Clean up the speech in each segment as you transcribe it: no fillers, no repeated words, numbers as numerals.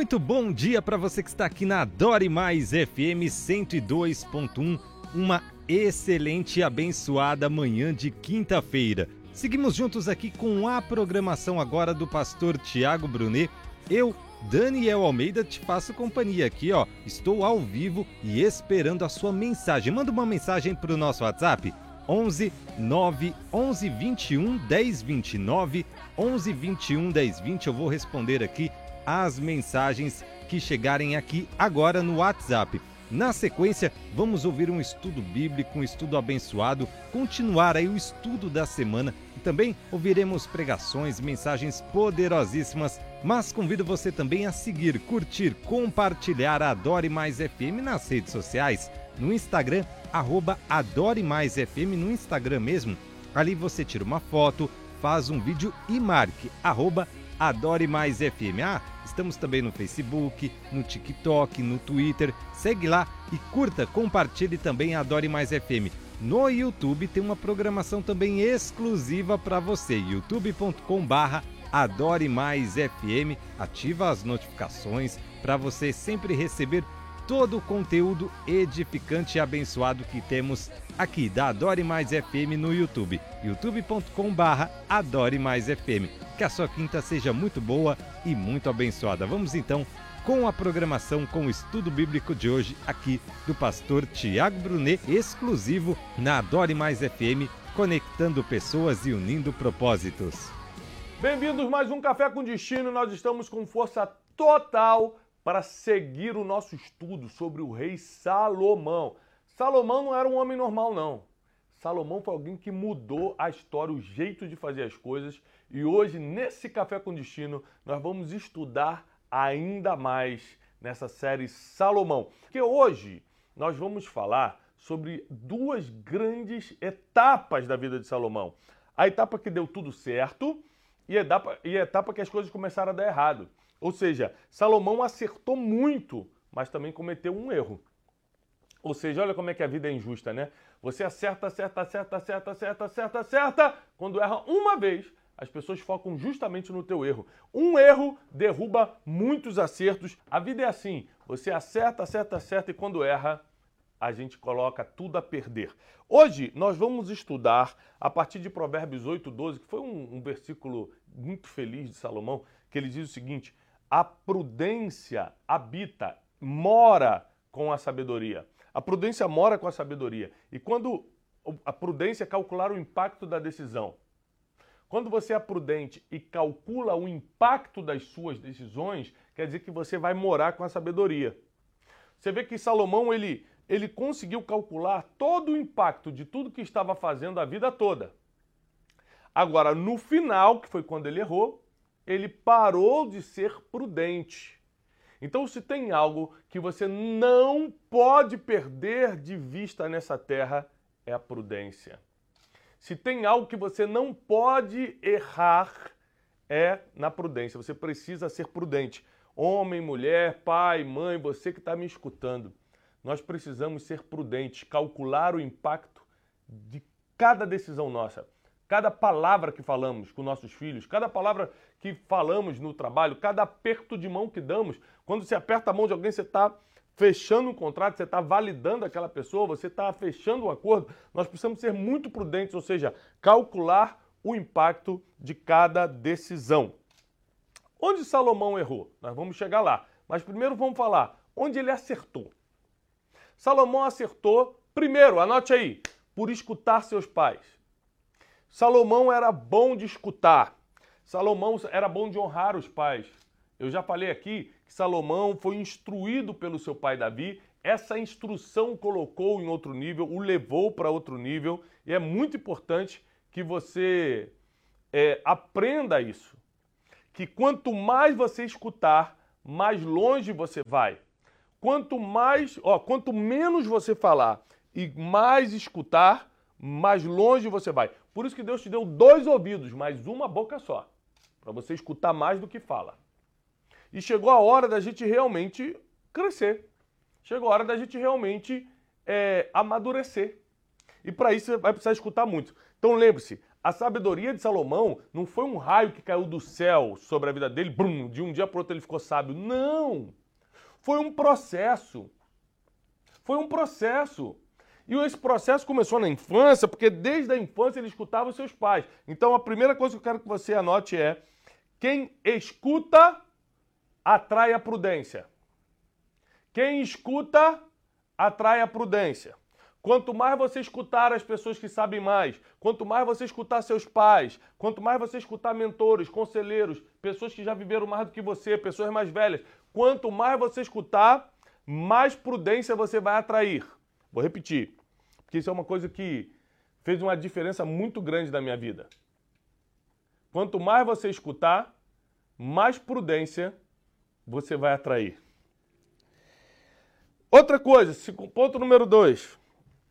Muito bom dia para você que está aqui na Adore Mais FM 102.1. Uma excelente e abençoada manhã de quinta-feira. Seguimos juntos aqui com a programação agora do pastor Tiago Brunet. Eu, Daniel Almeida, te faço companhia aqui, ó. Estou ao vivo e esperando a sua mensagem. Manda uma mensagem para o nosso WhatsApp. 11 9 11 21 10 29 11 21 10 20. Eu vou responder aqui as mensagens que chegarem aqui agora no WhatsApp. Na sequência, vamos ouvir um estudo bíblico, um estudo abençoado, continuar aí o estudo da semana e também ouviremos pregações, mensagens poderosíssimas, mas convido você também a seguir, curtir, compartilhar a Adore Mais FM nas redes sociais, no Instagram, @AdoreMaisFM, no Instagram mesmo. Ali você tira uma foto, faz um vídeo e marque, @Adore Mais FM. Estamos também no Facebook, no TikTok, no Twitter. Segue lá e curta, compartilhe também a Adore Mais FM. No YouTube tem uma programação também exclusiva para você, youtube.com/Adore Mais FM. Ativa as notificações para você sempre receber todo o conteúdo edificante e abençoado que temos aqui da Adore Mais FM no YouTube, youtube.com/Adore Mais FM. Que a sua quinta seja muito boa e muito abençoada. Vamos então com a programação, com o estudo bíblico de hoje aqui do pastor Tiago Brunet, exclusivo na Adore Mais FM, conectando pessoas e unindo propósitos. Bem-vindos mais um Café com Destino. Nós estamos com força total para seguir o nosso estudo sobre o rei Salomão. Salomão não era um homem normal, não. Salomão foi alguém que mudou a história, o jeito de fazer as coisas. E hoje, nesse Café com Destino, nós vamos estudar ainda mais nessa série Salomão. Porque hoje nós vamos falar sobre duas grandes etapas da vida de Salomão. A etapa que deu tudo certo e a etapa que as coisas começaram a dar errado. Ou seja, Salomão acertou muito, mas também cometeu um erro. Ou seja, olha como é que a vida é injusta, né? Você acerta. Quando erra uma vez, as pessoas focam justamente no teu erro. Um erro derruba muitos acertos. A vida é assim, você acerta e quando erra, a gente coloca tudo a perder. Hoje nós vamos estudar a partir de Provérbios 8:12, que foi um versículo muito feliz de Salomão, que ele diz o seguinte: a prudência habita, mora com a sabedoria. A prudência mora com a sabedoria. E quando a prudência é calcular o impacto da decisão. Quando você é prudente e calcula o impacto das suas decisões, quer dizer que você vai morar com a sabedoria. Você vê que Salomão, ele conseguiu calcular todo o impacto de tudo que estava fazendo a vida toda. Agora, no final, que foi quando ele errou, ele parou de ser prudente. Então, se tem algo que você não pode perder de vista nessa terra, é a prudência. Se tem algo que você não pode errar, é na prudência. Você precisa ser prudente. Homem, mulher, pai, mãe, você que está me escutando, nós precisamos ser prudentes, calcular o impacto de cada decisão nossa. Cada palavra que falamos com nossos filhos, cada palavra que falamos no trabalho, cada aperto de mão que damos. Quando você aperta a mão de alguém, você está fechando um contrato, você está validando aquela pessoa, você está fechando um acordo. Nós precisamos ser muito prudentes, ou seja, calcular o impacto de cada decisão. Onde Salomão errou? Nós vamos chegar lá. Mas primeiro vamos falar onde ele acertou. Salomão acertou, primeiro, anote aí, por escutar seus pais. Salomão era bom de escutar. Salomão era bom de honrar os pais. Eu já falei aqui que Salomão foi instruído pelo seu pai Davi. Essa instrução o colocou em outro nível, o levou para outro nível. E é muito importante que você aprenda isso. Que quanto mais você escutar, mais longe você vai. Quanto menos você falar e mais escutar, mais longe você vai. Por isso que Deus te deu 2 ouvidos, mas uma boca só, para você escutar mais do que fala. E chegou a hora da gente realmente crescer. Chegou a hora da gente realmente amadurecer. E para isso você vai precisar escutar muito. Então lembre-se, A sabedoria de Salomão não foi um raio que caiu do céu sobre a vida dele, brum, de um dia para o outro ele ficou sábio. Não! Foi um processo. Foi um processo. E esse processo começou na infância, porque desde a infância ele escutava os seus pais. Então a primeira coisa que eu quero que você anote é: quem escuta atrai a prudência. Quem escuta atrai a prudência. Quanto mais você escutar as pessoas que sabem mais, quanto mais você escutar seus pais, quanto mais você escutar mentores, conselheiros, pessoas que já viveram mais do que você, pessoas mais velhas, quanto mais você escutar, mais prudência você vai atrair. Vou repetir, porque isso é uma coisa que fez uma diferença muito grande na minha vida. Quanto mais você escutar, mais prudência você vai atrair. Outra coisa, ponto número 2.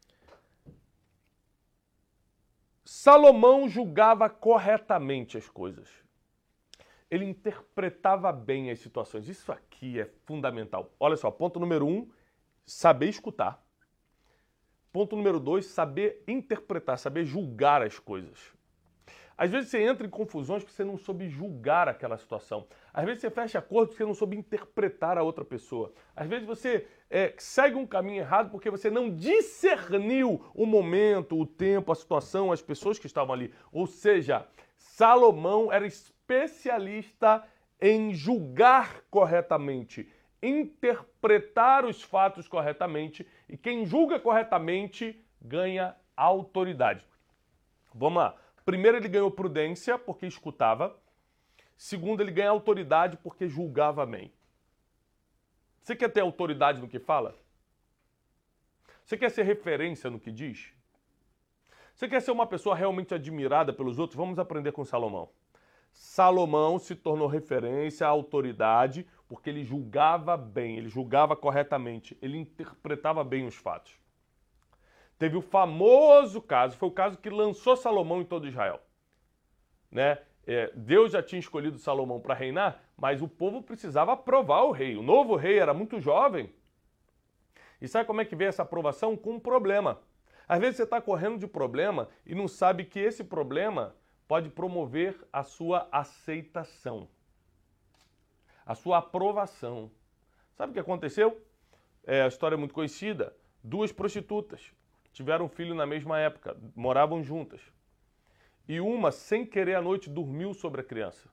Salomão julgava corretamente as coisas. Ele interpretava bem as situações. Isso aqui é fundamental. Olha só, ponto número 1, saber escutar. Ponto número 2, saber interpretar, saber julgar as coisas. Às vezes você entra em confusões porque você não soube julgar aquela situação. Às vezes você fecha acordo porque você não soube interpretar a outra pessoa. Às vezes você segue um caminho errado porque você não discerniu o momento, o tempo, a situação, as pessoas que estavam ali. Ou seja, Salomão era especialista em julgar corretamente, interpretar os fatos corretamente, e quem julga corretamente ganha autoridade. Vamos lá. Primeiro, ele ganhou prudência porque escutava. Segundo, ele ganha autoridade porque julgava bem. Você quer ter autoridade no que fala? Você quer ser referência no que diz? Você quer ser uma pessoa realmente admirada pelos outros? Vamos aprender com Salomão. Salomão se tornou referência, autoridade, porque ele julgava bem, ele julgava corretamente, ele interpretava bem os fatos. Teve o famoso caso, foi o caso que lançou Salomão em todo Israel. Né? Deus já tinha escolhido Salomão para reinar, mas o povo precisava aprovar o rei. O novo rei era muito jovem. E sabe como é que veio essa aprovação? Com um problema. Às vezes você está correndo de problema e não sabe que esse problema pode promover a sua aceitação, a sua aprovação. Sabe o que aconteceu? A história é muito conhecida. 2 prostitutas tiveram um filho na mesma época, moravam juntas. E uma, sem querer à noite, dormiu sobre a criança.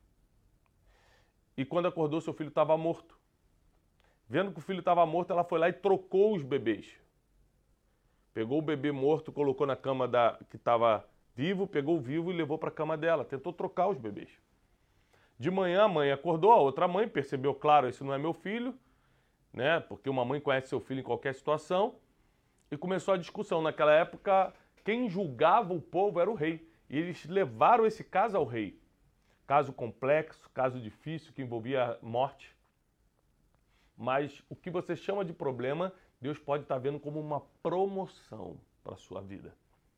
E quando acordou, seu filho estava morto. Vendo que o filho estava morto, ela foi lá e trocou os bebês. Pegou o bebê morto, colocou na cama que estava vivo, pegou o vivo e levou para a cama dela. Tentou trocar os bebês. De manhã, a mãe acordou, a outra mãe percebeu, claro, esse não é meu filho, né? Porque uma mãe conhece seu filho em qualquer situação. E começou a discussão. Naquela época, quem julgava o povo era o rei. E eles levaram esse caso ao rei. Caso complexo, caso difícil, que envolvia morte. Mas o que você chama de problema, Deus pode estar vendo como uma promoção para a sua vida.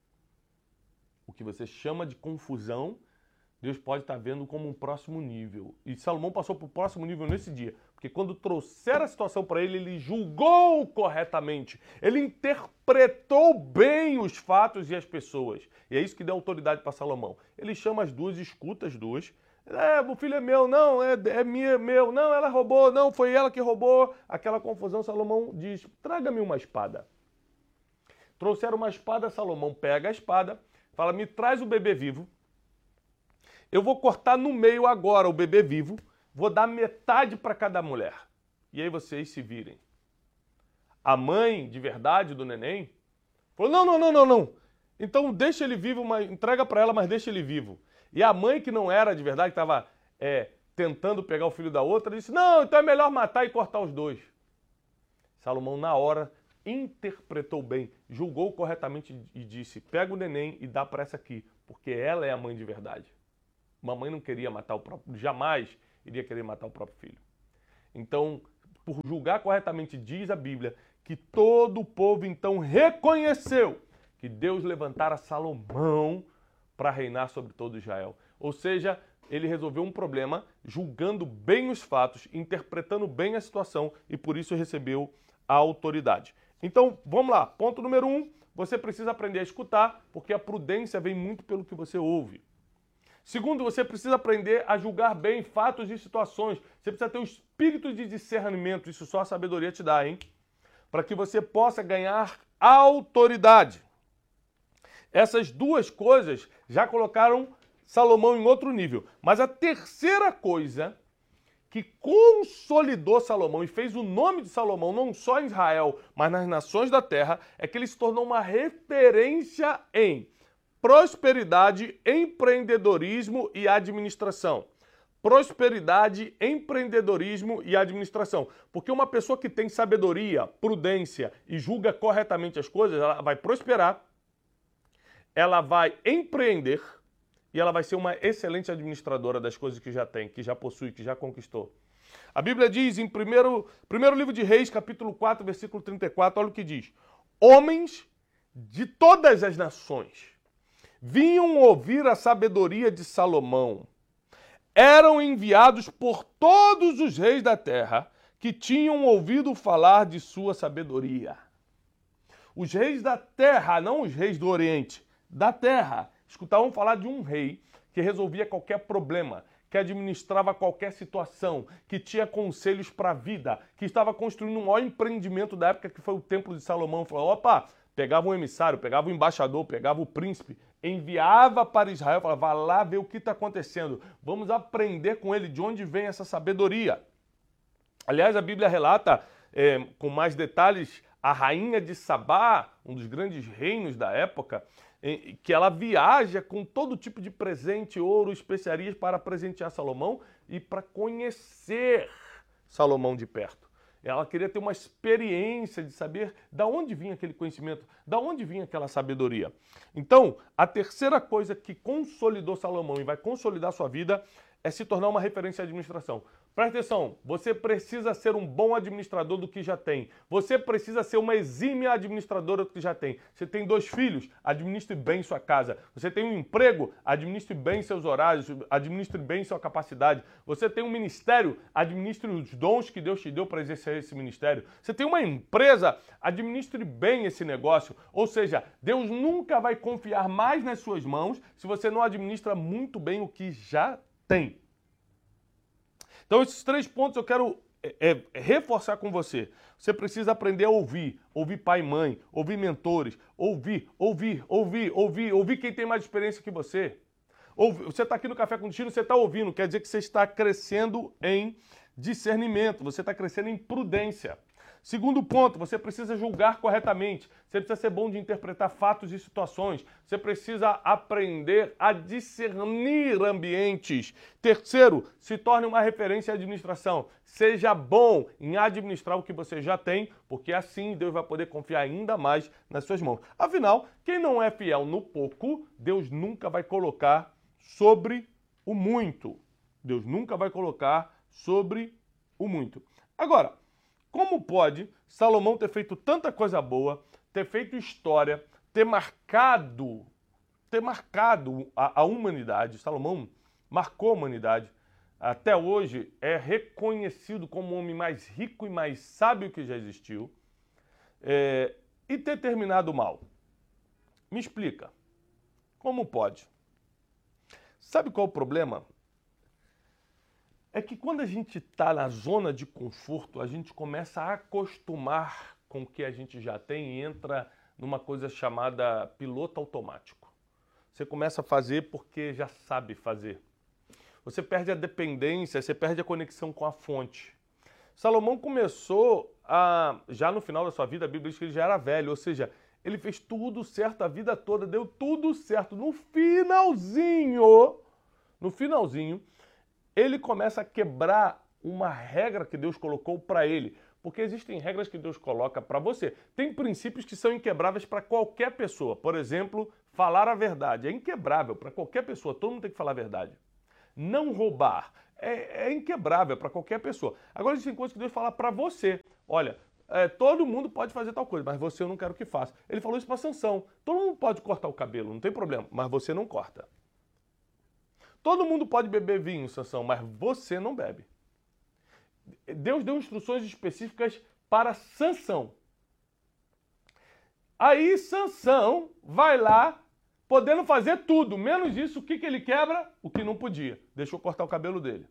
O que você chama de confusão, Deus pode estar vendo como um próximo nível. E Salomão passou para o próximo nível nesse dia. Porque quando trouxeram a situação para ele, ele julgou corretamente. Ele interpretou bem os fatos e as pessoas. E é isso que deu autoridade para Salomão. Ele chama as duas, escuta as duas. O filho é meu, não, é meu, não, ela roubou, não, foi ela que roubou. Aquela confusão, Salomão diz, traga-me uma espada. Trouxeram uma espada, Salomão pega a espada, fala, me traz o bebê vivo. Eu vou cortar no meio agora o bebê vivo, vou dar metade para cada mulher. E aí vocês se virem. A mãe de verdade do neném falou, não. Então deixa ele vivo, entrega para ela, mas deixa ele vivo. E a mãe que não era de verdade, que estava tentando pegar o filho da outra, disse, não, então é melhor matar e cortar os dois. Salomão, na hora, interpretou bem, julgou corretamente e disse, pega o neném e dá para essa aqui, porque ela é a mãe de verdade. Mamãe não queria matar o próprio, jamais iria querer matar o próprio filho. Então, por julgar corretamente, diz a Bíblia que todo o povo então reconheceu que Deus levantara Salomão para reinar sobre todo Israel. Ou seja, ele resolveu um problema julgando bem os fatos, interpretando bem a situação e por isso recebeu a autoridade. Então, vamos lá. Ponto número 1, você precisa aprender a escutar, porque a prudência vem muito pelo que você ouve. Segundo, você precisa aprender a julgar bem fatos e situações. Você precisa ter um espírito de discernimento, isso só a sabedoria te dá, hein? Para que você possa ganhar autoridade. Essas duas coisas já colocaram Salomão em outro nível. Mas a terceira coisa que consolidou Salomão e fez o nome de Salomão não só em Israel, mas nas nações da terra, é que ele se tornou uma referência em prosperidade, empreendedorismo e administração. Prosperidade, empreendedorismo e administração. Porque uma pessoa que tem sabedoria, prudência e julga corretamente as coisas, ela vai prosperar, ela vai empreender e ela vai ser uma excelente administradora das coisas que já tem, que já possui, que já conquistou. A Bíblia diz em primeiro livro de Reis, capítulo 4, versículo 34, olha o que diz. Homens de todas as nações vinham ouvir a sabedoria de Salomão. Eram enviados por todos os reis da terra que tinham ouvido falar de sua sabedoria. Os reis da terra, não os reis do Oriente, da terra, escutavam falar de um rei que resolvia qualquer problema, que administrava qualquer situação, que tinha conselhos para a vida, que estava construindo um maior empreendimento da época, que foi o Templo de Salomão. Falou, opa, pegava um emissário, pegava um embaixador, pegava o príncipe, enviava para Israel, falava, vá lá ver o que está acontecendo, vamos aprender com ele de onde vem essa sabedoria. Aliás, a Bíblia relata com mais detalhes a rainha de Sabá, um dos grandes reinos da época, que ela viaja com todo tipo de presente, ouro, especiarias para presentear Salomão e para conhecer Salomão de perto. Ela queria ter uma experiência de saber de onde vinha aquele conhecimento, de onde vinha aquela sabedoria. Então, a terceira coisa que consolidou Salomão e vai consolidar sua vida é se tornar uma referência à administração. Presta atenção, você precisa ser um bom administrador do que já tem. Você precisa ser uma exímia administradora do que já tem. Você tem 2 filhos, administre bem sua casa. Você tem um emprego, administre bem seus horários, administre bem sua capacidade. Você tem um ministério, administre os dons que Deus te deu para exercer esse ministério. Você tem uma empresa, administre bem esse negócio. Ou seja, Deus nunca vai confiar mais nas suas mãos se você não administra muito bem o que já tem. Então, esses 3 pontos eu quero reforçar com você. Você precisa aprender a ouvir pai e mãe, ouvir mentores, ouvir quem tem mais experiência que você. Você está aqui no Café com Destino, você está ouvindo, quer dizer que você está crescendo em discernimento, você está crescendo em prudência. Segundo ponto, você precisa julgar corretamente, você precisa ser bom de interpretar fatos e situações, você precisa aprender a discernir ambientes. Terceiro, se torne uma referência à administração. Seja bom em administrar o que você já tem, porque assim Deus vai poder confiar ainda mais nas suas mãos. Afinal, quem não é fiel no pouco, Deus nunca vai colocar sobre o muito. Deus nunca vai colocar sobre o muito. Agora, como pode Salomão ter feito tanta coisa boa, ter feito história, ter marcado a humanidade? Salomão marcou a humanidade. Até hoje é reconhecido como o homem mais rico e mais sábio que já existiu. E ter terminado mal. Me explica. Como pode? Sabe qual é o problema? É que quando a gente está na zona de conforto, a gente começa a acostumar com o que a gente já tem e entra numa coisa chamada piloto automático. Você começa a fazer porque já sabe fazer. Você perde a dependência, você perde a conexão com a fonte. Salomão começou já no final da sua vida, a Bíblia diz que ele já era velho, ou seja, ele fez tudo certo a vida toda, deu tudo certo. No finalzinho, ele começa a quebrar uma regra que Deus colocou para ele. Porque existem regras que Deus coloca para você. Tem princípios que são inquebráveis para qualquer pessoa. Por exemplo, falar a verdade. É inquebrável para qualquer pessoa. Todo mundo tem que falar a verdade. Não roubar. É inquebrável para qualquer pessoa. Agora existem coisas que Deus fala para você. Olha, todo mundo pode fazer tal coisa, mas você eu não quero que faça. Ele falou isso para Sansão. Todo mundo pode cortar o cabelo, não tem problema, mas você não corta. Todo mundo pode beber vinho, Sansão, mas você não bebe. Deus deu instruções específicas para Sansão. Aí Sansão vai lá, podendo fazer tudo, menos isso, o que ele quebra? O que não podia. Deixou cortar o cabelo dele.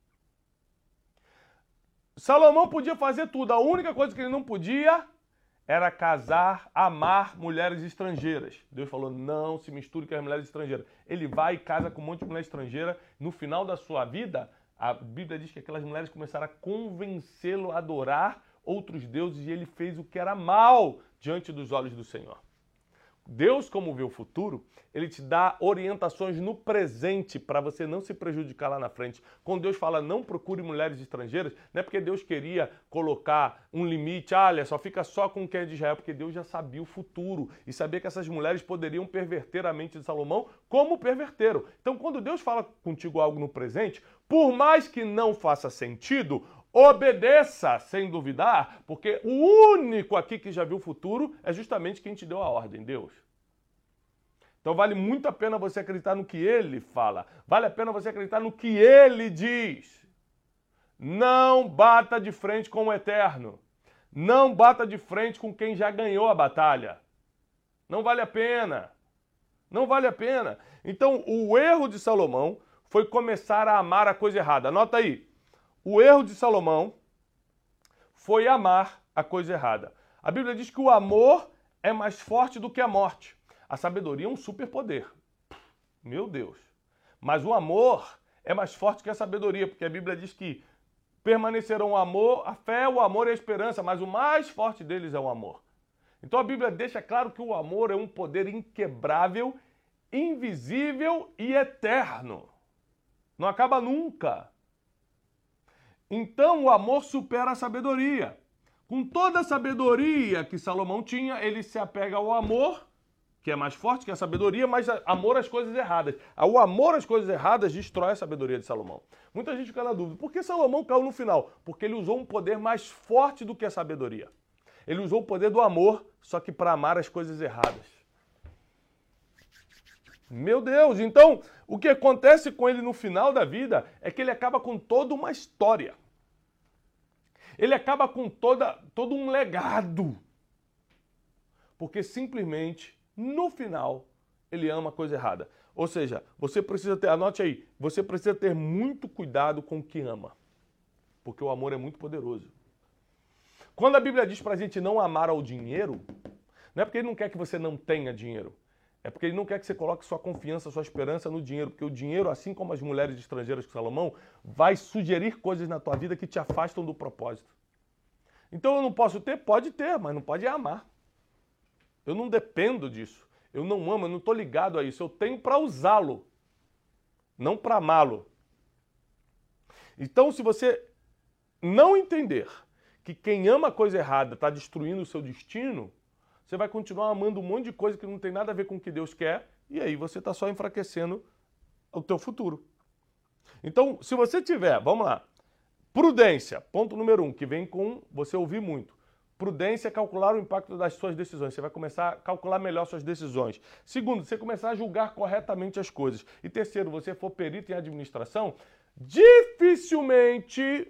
Salomão podia fazer tudo, a única coisa que ele não podia era casar, amar mulheres estrangeiras. Deus falou, não se misture com as mulheres estrangeiras. Ele vai e casa com um monte de mulher estrangeira. No final da sua vida, a Bíblia diz que aquelas mulheres começaram a convencê-lo a adorar outros deuses e ele fez o que era mal diante dos olhos do Senhor. Deus, como vê o futuro, ele te dá orientações no presente para você não se prejudicar lá na frente. Quando Deus fala não procure mulheres estrangeiras, não é porque Deus queria colocar um limite, olha, só fica só com quem é de Israel, porque Deus já sabia o futuro e sabia que essas mulheres poderiam perverter a mente de Salomão, como perverteram. Então, quando Deus fala contigo algo no presente, por mais que não faça sentido, obedeça sem duvidar, porque o único aqui que já viu o futuro é justamente quem te deu a ordem, Deus. Então vale muito a pena você acreditar no que ele fala. Vale a pena você acreditar no que ele diz. Não bata de frente com o eterno. Não bata de frente com quem já ganhou a batalha. Não vale a pena. Não vale a pena. Então o erro de Salomão foi começar a amar a coisa errada. Anota aí. O erro de Salomão foi amar a coisa errada. A Bíblia diz que o amor é mais forte do que a morte. A sabedoria é um superpoder. Meu Deus. Mas o amor é mais forte que a sabedoria, porque a Bíblia diz que permanecerão o amor, a fé, o amor e a esperança, mas o mais forte deles é o amor. Então a Bíblia deixa claro que o amor é um poder inquebrável, invisível e eterno. Não acaba nunca. Então o amor supera a sabedoria. Com toda a sabedoria que Salomão tinha, ele se apega ao amor, que é mais forte que a sabedoria, mas amor às coisas erradas. O amor às coisas erradas destrói a sabedoria de Salomão. Muita gente fica na dúvida, por que Salomão caiu no final? Porque ele usou um poder mais forte do que a sabedoria. Ele usou o poder do amor, só que para amar as coisas erradas. Meu Deus, então o que acontece com ele no final da vida é que ele acaba com toda uma história. Ele acaba com todo um legado. Porque simplesmente, no final, ele ama a coisa errada. Ou seja, você precisa ter, anote aí, você precisa ter muito cuidado com o que ama. Porque o amor é muito poderoso. Quando a Bíblia diz para a gente não amar ao dinheiro, não é porque ele não quer que você não tenha dinheiro. É porque ele não quer que você coloque sua confiança, sua esperança no dinheiro. Porque o dinheiro, assim como as mulheres estrangeiras com Salomão, vai sugerir coisas na tua vida que te afastam do propósito. Então eu não posso ter? Pode ter, mas não pode amar. Eu não dependo disso. Eu não amo, eu não estou ligado a isso. Eu tenho para usá-lo, não para amá-lo. Então, se você não entender que quem ama a coisa errada está destruindo o seu destino, você vai continuar amando um monte de coisa que não tem nada a ver com o que Deus quer, e aí você está só enfraquecendo o teu futuro. Então, se você tiver, vamos lá, prudência, ponto número 1, que vem com você ouvir muito. Prudência é calcular o impacto das suas decisões. Você vai começar a calcular melhor suas decisões. Segundo, você começar a julgar corretamente as coisas. E terceiro, você for perito em administração, dificilmente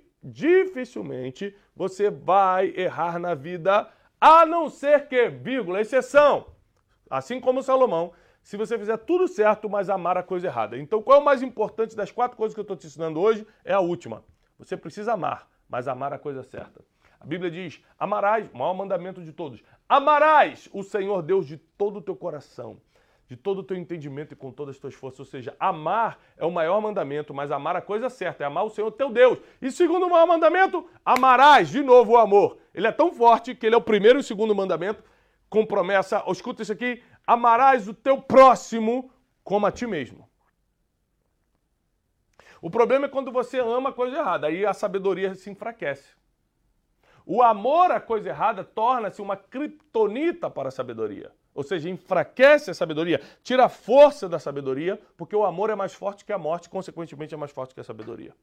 você vai errar na vida, a não ser que, vírgula, exceção, assim como Salomão, se você fizer tudo certo, mas amar a coisa errada. Então, qual é o mais importante das 4 coisas que eu estou te ensinando hoje? É a última. Você precisa amar, mas amar a coisa certa. A Bíblia diz, amarás, o maior mandamento de todos, amarás o Senhor Deus de todo o teu coração, de todo o teu entendimento e com todas as tuas forças. Ou seja, amar é o maior mandamento, mas amar a coisa certa é amar o Senhor teu Deus. E segundo o maior mandamento, amarás, de novo, o amor. Ele é tão forte que ele é o primeiro e o segundo mandamento, com promessa, escuta isso aqui, amarás o teu próximo como a ti mesmo. O problema é quando você ama a coisa errada, aí a sabedoria se enfraquece. O amor à coisa errada torna-se uma criptonita para a sabedoria. Ou seja, enfraquece a sabedoria, tira a força da sabedoria, porque o amor é mais forte que a morte, consequentemente é mais forte que a sabedoria.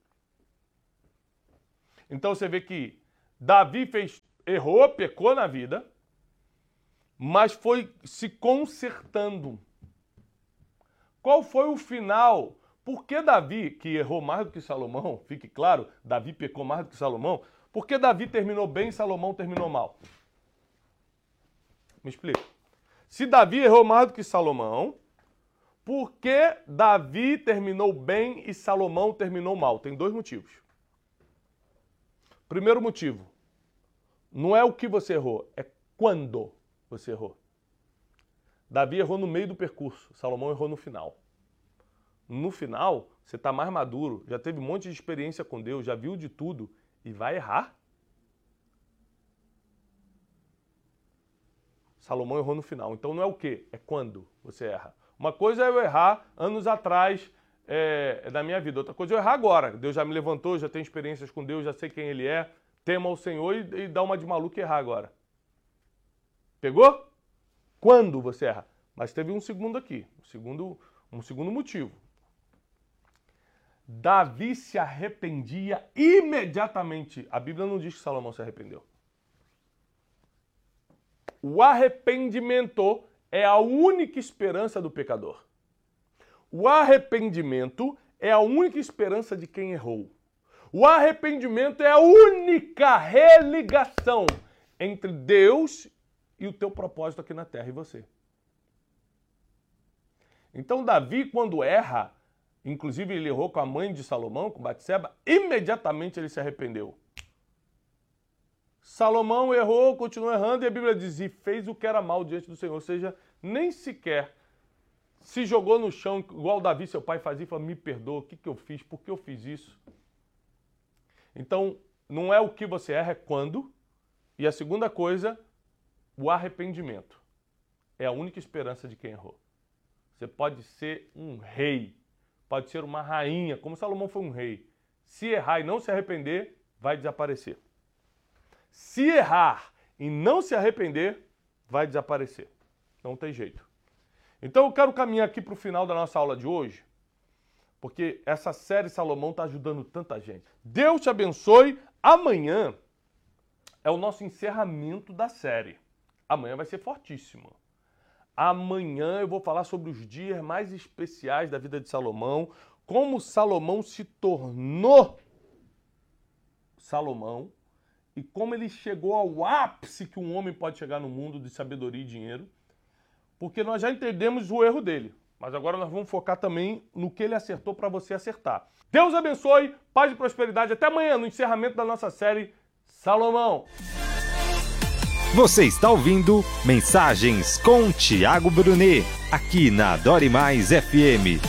Então você vê que Davi errou, pecou na vida, mas foi se consertando. Qual foi o final? Por que Davi, que errou mais do que Salomão, fique claro, Davi pecou mais do que Salomão, por que Davi terminou bem e Salomão terminou mal? Me explica. Se Davi errou mais do que Salomão, por que Davi terminou bem e Salomão terminou mal? Tem dois motivos. Primeiro motivo, não é o que você errou, é quando você errou. Davi errou no meio do percurso, Salomão errou no final. No final, você está mais maduro, já teve um monte de experiência com Deus, já viu de tudo e vai errar? Salomão errou no final. Então não é o quê? É quando você erra. Uma coisa é eu errar anos atrás da minha vida. Outra coisa é eu errar agora. Deus já me levantou, já tenho experiências com Deus, já sei quem Ele é. Tema o Senhor e dá uma de maluco e errar agora. Pegou? Quando você erra? Mas teve um segundo aqui. Um segundo motivo. Davi se arrependia imediatamente. A Bíblia não diz que Salomão se arrependeu. O arrependimento é a única esperança do pecador. O arrependimento é a única esperança de quem errou. O arrependimento é a única religação entre Deus e o teu propósito aqui na terra e você. Então Davi, quando erra, inclusive ele errou com a mãe de Salomão, com Batseba, imediatamente ele se arrependeu. Salomão errou, continuou errando, e a Bíblia diz, e fez o que era mal diante do Senhor. Ou seja, nem sequer se jogou no chão, igual Davi, seu pai, fazia, e falou, me perdoa, o que eu fiz, por que eu fiz isso? Então, não é o que você erra, é quando. E a segunda coisa, o arrependimento. É a única esperança de quem errou. Você pode ser um rei, pode ser uma rainha, como Salomão foi um rei. Se errar e não se arrepender, vai desaparecer. Se errar e não se arrepender, vai desaparecer. Não tem jeito. Então eu quero caminhar aqui para o final da nossa aula de hoje, porque essa série Salomão está ajudando tanta gente. Deus te abençoe. Amanhã é o nosso encerramento da série. Amanhã vai ser fortíssimo. Amanhã eu vou falar sobre os dias mais especiais da vida de Salomão, como Salomão se tornou Salomão, e como ele chegou ao ápice que um homem pode chegar no mundo de sabedoria e dinheiro, porque nós já entendemos o erro dele, mas agora nós vamos focar também no que ele acertou para você acertar. Deus abençoe, paz e prosperidade. Até amanhã no encerramento da nossa série Salomão. Você está ouvindo Mensagens com Tiago Brunet, aqui na Adore Mais FM.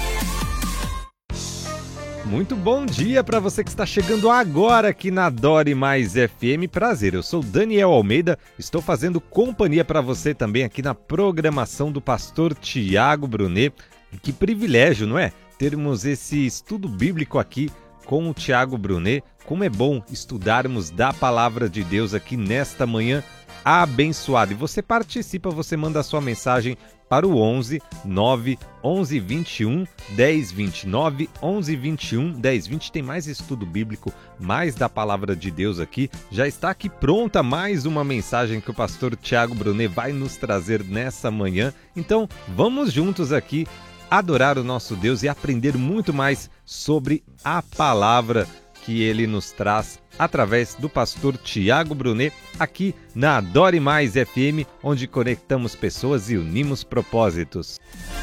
Muito bom dia para você que está chegando agora aqui na Adore Mais FM. Prazer, eu sou Daniel Almeida, estou fazendo companhia para você também aqui na programação do pastor Tiago Brunet. E que privilégio, não é? Termos esse estudo bíblico aqui com o Tiago Brunet. Como é bom estudarmos da Palavra de Deus aqui nesta manhã abençoada. E você participa, você manda a sua mensagem para o 11 9 11 21 10 29 11 21 10 20. Tem mais estudo bíblico, mais da Palavra de Deus aqui. Já está aqui pronta mais uma mensagem que o pastor Tiago Brunet vai nos trazer nessa manhã. Então, vamos juntos aqui adorar o nosso Deus e aprender muito mais sobre a palavra que ele nos traz através do pastor Tiago Brunet, aqui na Adore Mais FM, onde conectamos pessoas e unimos propósitos.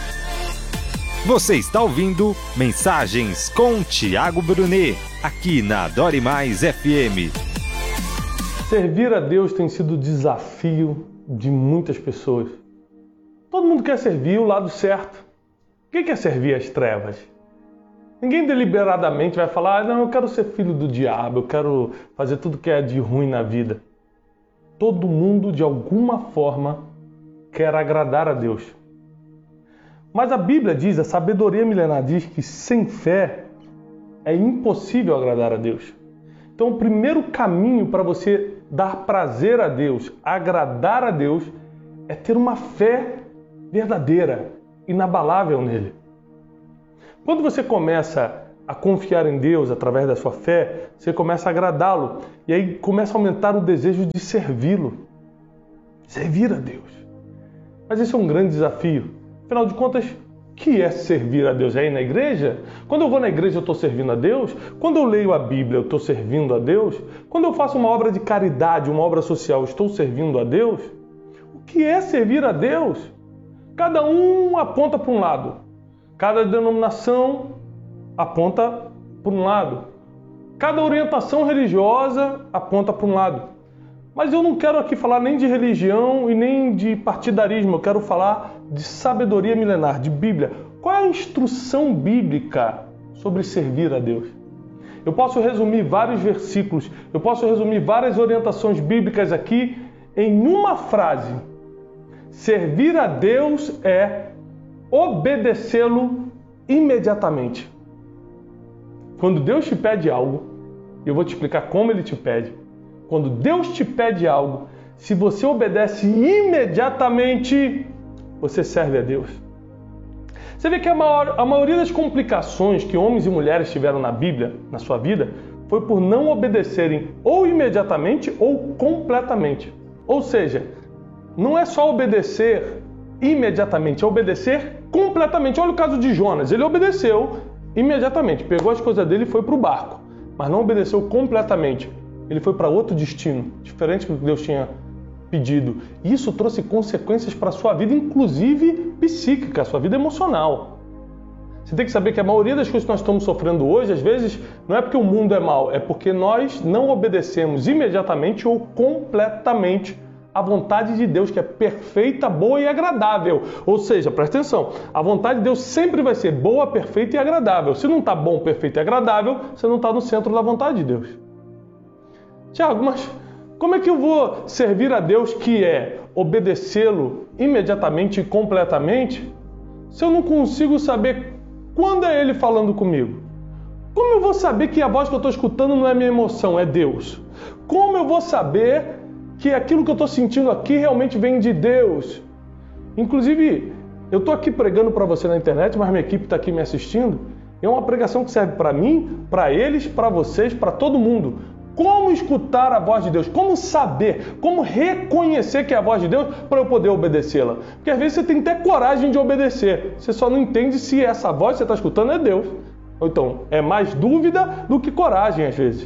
Você está ouvindo Mensagens com Tiago Brunet, aqui na Adore Mais FM. Servir a Deus tem sido o desafio de muitas pessoas. Todo mundo quer servir o lado certo. Quem quer servir as trevas? Ninguém deliberadamente vai falar, não, eu quero ser filho do diabo, eu quero fazer tudo que é de ruim na vida. Todo mundo, de alguma forma, quer agradar a Deus. Mas a Bíblia diz, a sabedoria milenar diz que sem fé é impossível agradar a Deus. Então o primeiro caminho para você dar prazer a Deus, agradar a Deus, é ter uma fé verdadeira, inabalável nele. Quando você começa a confiar em Deus através da sua fé, você começa a agradá-lo. E aí começa a aumentar o desejo de servi-lo. Servir a Deus. Mas isso é um grande desafio. Afinal de contas, o que é servir a Deus? É ir na igreja? Quando eu vou na igreja, eu estou servindo a Deus? Quando eu leio a Bíblia, eu estou servindo a Deus? Quando eu faço uma obra de caridade, uma obra social, eu estou servindo a Deus? O que é servir a Deus, cada um aponta para um lado. Cada denominação aponta para um lado. Cada orientação religiosa aponta para um lado. Mas eu não quero aqui falar nem de religião e nem de partidarismo. Eu quero falar de sabedoria milenar, de Bíblia. Qual é a instrução bíblica sobre servir a Deus? Eu posso resumir vários versículos, eu posso resumir várias orientações bíblicas aqui em uma frase. Servir a Deus é obedecê-lo imediatamente. Quando Deus te pede algo, eu vou te explicar como Ele te pede. Quando Deus te pede algo, se você obedece imediatamente, você serve a Deus. Você vê que a maioria das complicações que homens e mulheres tiveram na Bíblia, na sua vida, foi por não obedecerem ou imediatamente ou completamente. Ou seja, não é só obedecer imediatamente, é obedecer completamente. Olha o caso de Jonas, ele obedeceu imediatamente, pegou as coisas dele e foi para o barco, mas não obedeceu completamente. Ele foi para outro destino, diferente do que Deus tinha pedido. Isso trouxe consequências para a sua vida, inclusive psíquica, a sua vida emocional. Você tem que saber que a maioria das coisas que nós estamos sofrendo hoje, às vezes, não é porque o mundo é mau, é porque nós não obedecemos imediatamente ou completamente a vontade de Deus, que é perfeita, boa e agradável. Ou seja, presta atenção, a vontade de Deus sempre vai ser boa, perfeita e agradável. Se não está bom, perfeito e agradável, você não está no centro da vontade de Deus. Tiago, mas como é que eu vou servir a Deus, que é obedecê-lo imediatamente e completamente, se eu não consigo saber quando é Ele falando comigo? Como eu vou saber que a voz que eu estou escutando não é minha emoção, é Deus? Como eu vou saber que aquilo que eu estou sentindo aqui realmente vem de Deus? Inclusive, eu estou aqui pregando para você na internet, mas minha equipe está aqui me assistindo. É uma pregação que serve para mim, para eles, para vocês, para todo mundo. Como escutar a voz de Deus? Como saber? Como reconhecer que é a voz de Deus para eu poder obedecê-la? Porque às vezes você tem até coragem de obedecer. Você só não entende se essa voz que você está escutando é Deus. Ou então, é mais dúvida do que coragem às vezes.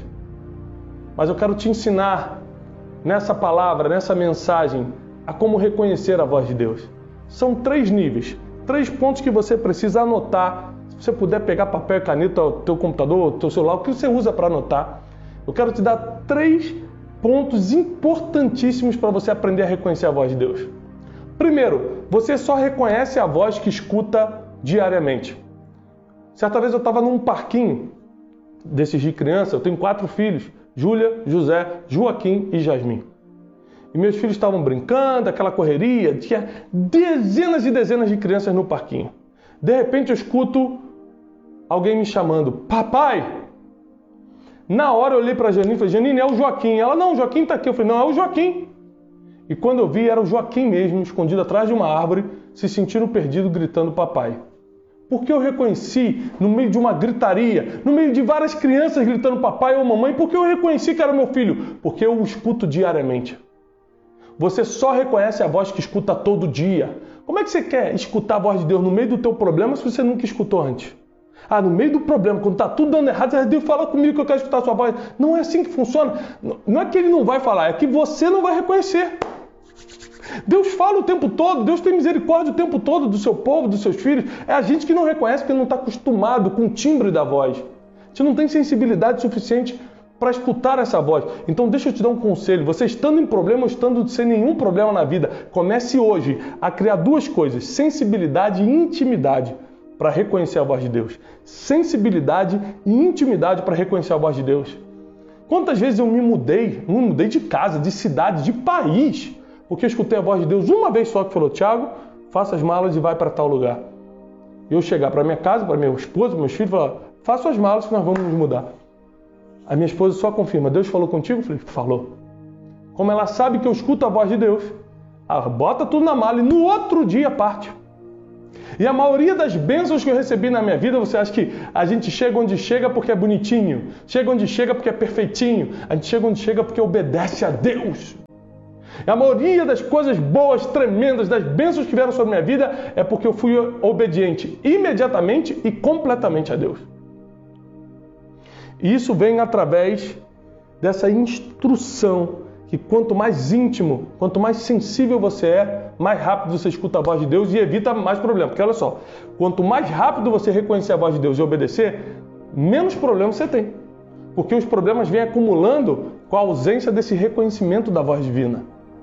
Mas eu quero te ensinar nessa palavra, nessa mensagem, a como reconhecer a voz de Deus. São 3 níveis, 3 pontos que você precisa anotar. Se você puder pegar papel e caneta, o teu computador, o teu celular, o que você usa para anotar. Eu quero te dar 3 pontos importantíssimos para você aprender a reconhecer a voz de Deus. Primeiro, você só reconhece a voz que escuta diariamente. Certa vez eu estava num parquinho desses de criança, eu tenho 4 filhos, Júlia, José, Joaquim e Jasmin. E meus filhos estavam brincando, aquela correria, tinha dezenas e dezenas de crianças no parquinho. De repente eu escuto alguém me chamando, papai! Na hora eu olhei para a Janine e falei, Janine, é o Joaquim. Ela, não, o Joaquim está aqui. Eu falei, não, é o Joaquim. E quando eu vi, era o Joaquim mesmo, escondido atrás de uma árvore, se sentindo perdido, gritando papai. Porque eu reconheci, no meio de uma gritaria, no meio de várias crianças gritando papai ou mamãe, porque eu reconheci que era meu filho? Porque eu o escuto diariamente. Você só reconhece a voz que escuta todo dia. Como é que você quer escutar a voz de Deus no meio do teu problema se você nunca escutou antes? Ah, no meio do problema, quando está tudo dando errado, Deus fala comigo que eu quero escutar a sua voz. Não é assim que funciona. Não é que Ele não vai falar, é que você não vai reconhecer. Deus fala o tempo todo, Deus tem misericórdia o tempo todo do seu povo, dos seus filhos. É a gente que não reconhece porque não está acostumado com o timbre da voz. A gente não tem sensibilidade suficiente para escutar essa voz. Então deixa eu te dar um conselho. Você estando em problema ou estando sem nenhum problema na vida, comece hoje a criar 2 coisas, sensibilidade e intimidade, para reconhecer a voz de Deus. Sensibilidade e intimidade para reconhecer a voz de Deus. Quantas vezes eu me mudei de casa, de cidade, de país, porque eu escutei a voz de Deus uma vez só que falou, Tiago, faça as malas e vai para tal lugar. Eu chegar para minha casa, para minha esposa, meus filhos, falar, faça as malas que nós vamos nos mudar. A minha esposa só confirma, Deus falou contigo? Eu falei, falou. Como ela sabe que eu escuto a voz de Deus, ela bota tudo na mala e no outro dia parte. E a maioria das bênçãos que eu recebi na minha vida, você acha que a gente chega onde chega porque é bonitinho, chega onde chega porque é perfeitinho, a gente chega onde chega porque obedece a Deus. E a maioria das coisas boas, tremendas, das bênçãos que vieram sobre a minha vida é porque eu fui obediente imediatamente e completamente a Deus. E isso vem através dessa instrução que quanto mais íntimo, quanto mais sensível você é, mais rápido você escuta a voz de Deus e evita mais problema. Porque olha só, quanto mais rápido você reconhecer a voz de Deus e obedecer, menos problemas você tem. Porque os problemas vêm acumulando com a ausência desse reconhecimento da voz divina.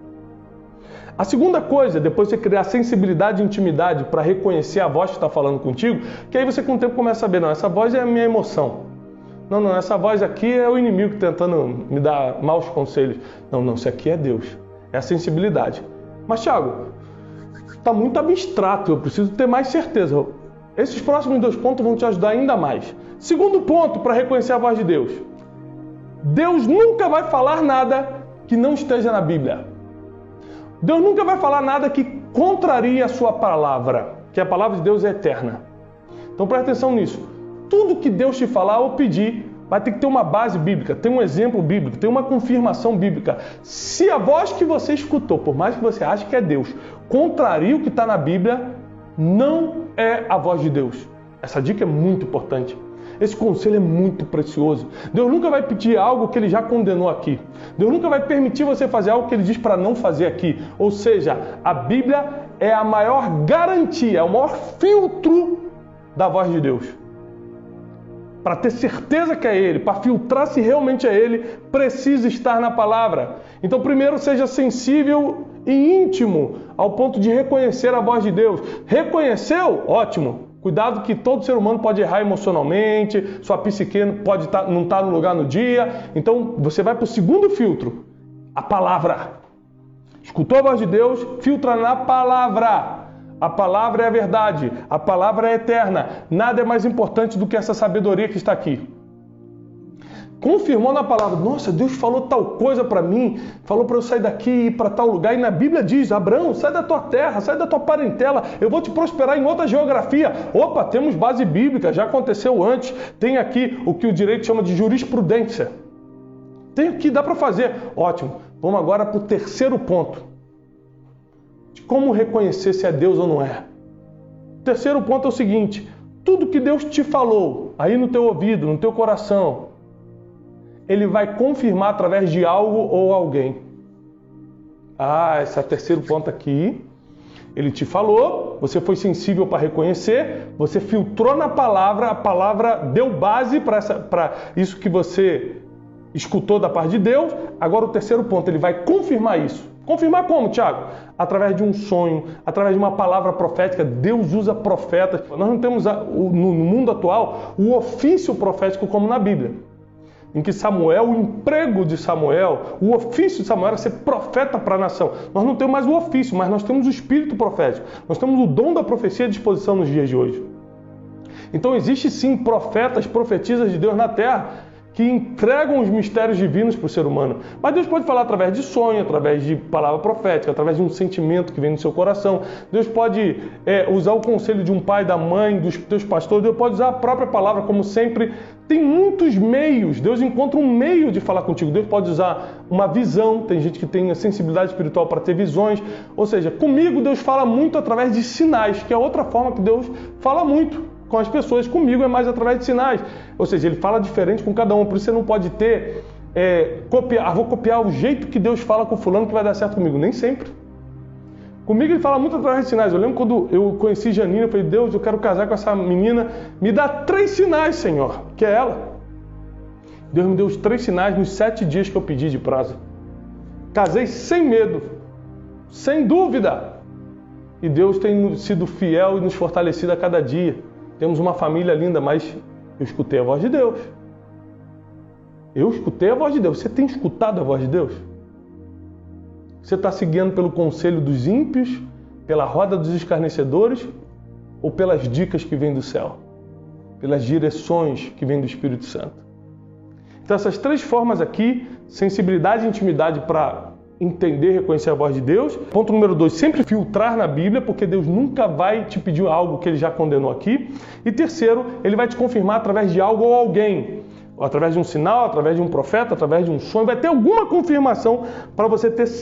A segunda coisa, depois de você criar sensibilidade e intimidade para reconhecer a voz que está falando contigo, que aí você com o tempo começa a saber, não, essa voz é a minha emoção. Não, essa voz aqui é o inimigo tentando me dar maus conselhos. Não, isso aqui é Deus. É a sensibilidade. Mas, Thiago, está muito abstrato, eu preciso ter mais certeza. Esses próximos 2 pontos vão te ajudar ainda mais. Segundo ponto para reconhecer a voz de Deus. Deus nunca vai falar nada que não esteja na Bíblia. Deus nunca vai falar nada que contraria a sua palavra, que a palavra de Deus é eterna. Então presta atenção nisso. Tudo que Deus te falar ou pedir vai ter que ter uma base bíblica, ter um exemplo bíblico, ter uma confirmação bíblica. Se a voz que você escutou, por mais que você ache que é Deus, contraria o que está na Bíblia, não é a voz de Deus. Essa dica é muito importante. Esse conselho é muito precioso. Deus nunca vai pedir algo que Ele já condenou aqui. Deus nunca vai permitir você fazer algo que Ele diz para não fazer aqui. Ou seja, a Bíblia é a maior garantia, é o maior filtro da voz de Deus. Para ter certeza que é Ele, para filtrar se realmente é Ele, precisa estar na palavra. Então, primeiro, seja sensível e íntimo ao ponto de reconhecer a voz de Deus. Reconheceu? Ótimo. Cuidado que todo ser humano pode errar emocionalmente, sua psique pode não estar no lugar no dia. Então, você vai para o segundo filtro, a palavra. Escutou a voz de Deus? Filtra na palavra. A palavra é a verdade, a palavra é eterna. Nada é mais importante do que essa sabedoria que está aqui. Confirmou na palavra, nossa, Deus falou tal coisa para mim, falou para eu sair daqui e ir para tal lugar. E na Bíblia diz, Abraão, sai da tua terra, sai da tua parentela, eu vou te prosperar em outra geografia. Opa, temos base bíblica, já aconteceu antes. Tem aqui o que o direito chama de jurisprudência. Tem aqui, dá para fazer. Ótimo, vamos agora para o terceiro ponto. De como reconhecer se é Deus ou não é. O terceiro ponto é o seguinte, tudo que Deus te falou, aí no teu ouvido, no teu coração, Ele vai confirmar através de algo ou alguém. Esse é o terceiro ponto aqui. Ele te falou, você foi sensível para reconhecer, você filtrou na palavra, a palavra deu base para isso que você escutou da parte de Deus. Agora o terceiro ponto, ele vai confirmar isso. Confirmar como, Thiago? Através de um sonho, através de uma palavra profética. Deus usa profetas. Nós não temos no mundo atual o ofício profético como na Bíblia. Em que Samuel, o emprego de Samuel, o ofício de Samuel era ser profeta para a nação. Nós não temos mais o ofício, mas nós temos o espírito profético. Nós temos o dom da profecia à disposição nos dias de hoje. Então existe sim profetas, profetisas de Deus na terra que entregam os mistérios divinos para o ser humano. Mas Deus pode falar através de sonho, através de palavra profética, através de um sentimento que vem no seu coração. Deus pode usar o conselho de um pai, da mãe, dos teus pastores. Deus pode usar a própria palavra, como sempre. Tem muitos meios. Deus encontra um meio de falar contigo. Deus pode usar uma visão. Tem gente que tem a sensibilidade espiritual para ter visões. Ou seja, comigo Deus fala muito através de sinais, que é outra forma que Deus fala muito com as pessoas. Comigo é mais através de sinais. Ou seja, Ele fala diferente com cada um. Por isso você não pode ter, vou copiar o jeito que Deus fala com fulano que vai dar certo comigo. Nem sempre. Comigo Ele fala muito através de sinais. Eu lembro quando eu conheci Janine, eu falei, Deus, eu quero casar com essa menina. Me dá 3 sinais, Senhor, que é ela. Deus me deu os 3 sinais nos 7 dias que eu pedi de prazo. Casei sem medo, sem dúvida. E Deus tem sido fiel e nos fortalecido a cada dia. Temos uma família linda, mas eu escutei a voz de Deus. Eu escutei a voz de Deus. Você tem escutado a voz de Deus? Você está seguindo pelo conselho dos ímpios, pela roda dos escarnecedores ou pelas dicas que vêm do céu? Pelas direções que vêm do Espírito Santo? Então essas 3 formas aqui, sensibilidade e intimidade para entender e reconhecer a voz de Deus. Ponto número 2, sempre filtrar na Bíblia, porque Deus nunca vai te pedir algo que Ele já condenou aqui. E terceiro, Ele vai te confirmar através de algo ou alguém. Através de um sinal, através de um profeta, através de um sonho. Vai ter alguma confirmação para você ter